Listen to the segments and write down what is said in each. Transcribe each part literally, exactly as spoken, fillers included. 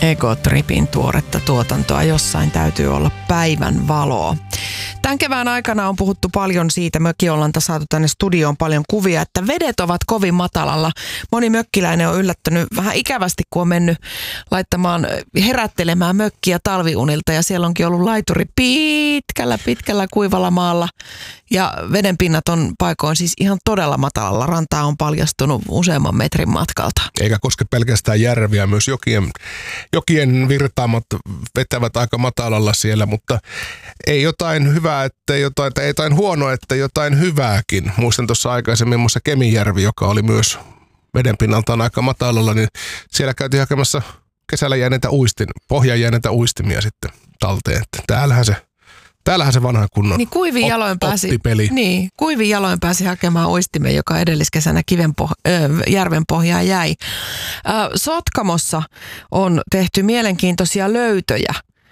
Ego-tripin tuoretta tuotantoa. Jossain täytyy olla päivän valoa. Tämän kevään aikana on puhuttu paljon siitä, mökin ollaan saatu tänne studioon paljon kuvia, että vedet ovat kovin matalalla. Moni mökkiläinen on yllättänyt vähän ikävästi, kun on mennyt laittamaan, herättelemään mökkiä talviunilta ja siellä onkin ollut laituri pitkällä, pitkällä kuivalla maalla. Ja vedenpinnat on paikoin siis ihan todella matalalla. Rantaa on paljastunut useamman metrin matkalta. Eikä koske pelkästään järviä, myös jokien, jokien virtaamat vetävät aika matalalla siellä, mutta ei jotain hyvää, että jotain, tai ei jotain huonoa, että jotain hyvääkin. Muistan tuossa aikaisemmin muassa Kemijärvi, joka oli myös vedenpinnaltaan aika matalalla, niin siellä käytiin hakemassa kesällä jääneitä uistin, pohjaan jääneitä uistimia sitten talteen. Että täällähän se Täällähän se vanha kunnon niin kuivin jaloin pääsi, oppipeli. Niin, kuivin jaloin pääsi hakemaan uistimen, joka edelliskesänä kiven poh- äh, järven pohjaan jäi. Äh, Sotkamossa on tehty mielenkiintoisia löytöjä,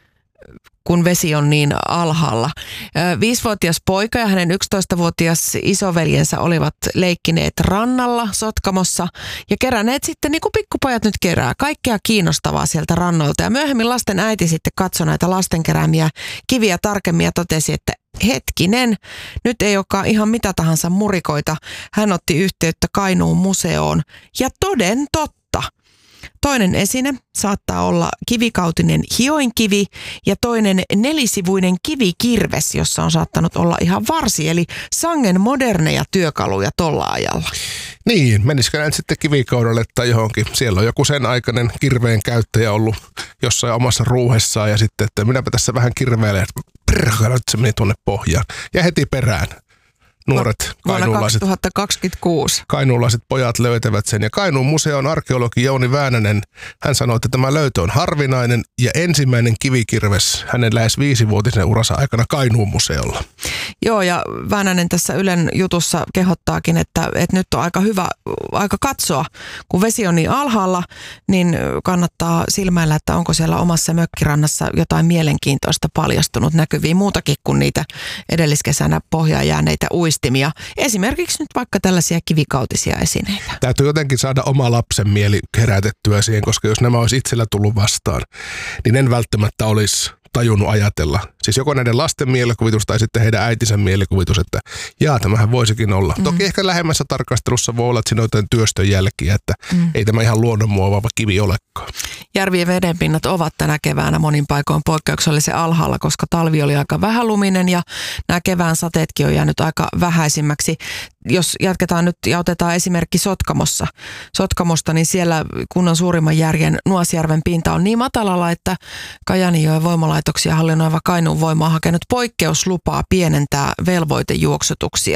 kun vesi on niin alhaalla. Viisivuotias poika ja hänen yksitoistavuotias isoveljensä olivat leikkineet rannalla Sotkamossa ja keränneet sitten, niin kuin pikkupojat nyt kerää, kaikkea kiinnostavaa sieltä rannoilta. Ja myöhemmin lasten äiti sitten katsoi näitä lasten keräämiä kiviä tarkemmin ja totesi, että hetkinen, nyt ei olekaan ihan mitä tahansa murikoita. Hän otti yhteyttä Kainuun museoon ja toden totta. Toinen esine saattaa olla kivikautinen hioinkivi ja toinen nelisivuinen kivikirves, jossa on saattanut olla ihan varsi, eli sangen moderneja työkaluja tolla ajalla. Niin, menisikö näin sitten kivikaudelle tai johonkin. Siellä on joku sen aikainen kirveen käyttäjä ollut jossain omassa ruuhessaan ja sitten, että minäpä tässä vähän kirveilen, että nyt se meni tuonne pohjaan ja heti perään. Nuoret kainuulaiset, kaksituhattakaksikymmentäkuusi. kainuulaiset pojat löytävät sen. Ja Kainuun museon arkeologi Jouni Väänänen, hän sanoi, että tämä löytö on harvinainen ja ensimmäinen kivikirves hänen lähes viisivuotisen uransa aikana Kainuun museolla. Joo, ja Väänänen tässä Ylen jutussa kehottaakin, että, että nyt on aika hyvä aika katsoa. Kun vesi on niin alhaalla, niin kannattaa silmäillä, että onko siellä omassa mökkirannassa jotain mielenkiintoista paljastunut näkyviin muutakin kuin niitä edelliskesänä pohjaan jääneitä uistimia. Esimerkiksi nyt vaikka tällaisia kivikautisia esineitä. Täytyy jotenkin saada oma lapsen mieli herätettyä siihen, koska jos nämä olisi itsellä tullut vastaan, niin en välttämättä olisi tajunnut ajatella. Siis joko näiden lasten mielikuvitus tai sitten heidän äitinsä mielikuvitus, että jaa, tämähän voisikin olla. Mm. Toki ehkä lähemmässä tarkastelussa voi olla, että siinä on jotain työstön jälkiä, että mm. ei tämä ihan luonnonmuovaava kivi olekaan. Järvien vedenpinnat ovat tänä keväänä monin paikoin poikkeuksellisen alhaalla, koska talvi oli aika vähäluminen ja nämä kevään sateetkin on jäänyt aika vähäisimmäksi. Jos jatketaan nyt ja otetaan esimerkki Sotkamossa, Sotkamosta, niin siellä kunnan suurimman järjen Nuasjärven pinta on niin matalalla, että Kajanijoen voimalaitoksia hallinnoiva Kainuun Voima on hakenut poikkeuslupaa pienentää velvoitejuoksutuksia.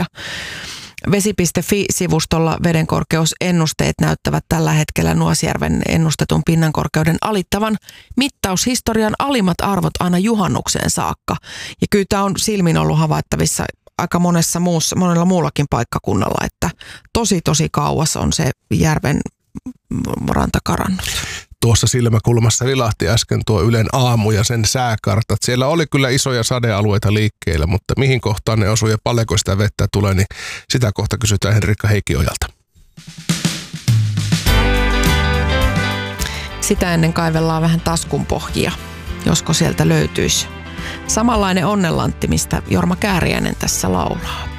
Vesi piste fi-sivustolla vedenkorkeusennusteet näyttävät tällä hetkellä Nuasjärven ennustetun pinnankorkeuden alittavan mittaushistorian alimmat arvot aina juhannukseen saakka. Ja kyllä tämä on silmin ollut havaittavissa aika monessa muussa, monella muullakin paikkakunnalla, että tosi tosi kauas on se järven ranta karannut. Tuossa silmäkulmassa vilahti äsken tuo Ylen aamu ja sen sääkartat. Siellä oli kyllä isoja sadealueita liikkeellä, mutta mihin kohtaan ne osuu ja paljonko sitä vettä tulee, niin sitä kohta kysytään Henrikka Heikkiojalta. Sitä ennen kaivellaan vähän taskun pohjia, josko sieltä löytyisi samanlainen onnenlantti, mistä Jorma Kääriäinen tässä laulaa.